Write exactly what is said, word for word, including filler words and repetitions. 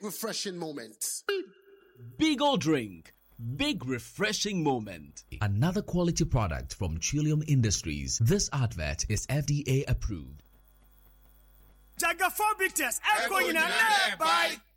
refreshing moment. Beagle drink. Big refreshing moment. Another quality product from Trillium Industries. This advert is F D A approved. Jagger four bitters. Echo in a bye.